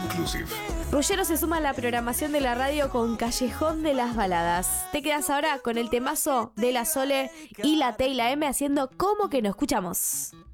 Inclusive. Ruggero se suma a la programación de la radio con Callejón de las Baladas. Te quedas ahora con el temazo de la Sole y la T y la M haciendo como que no escuchamos.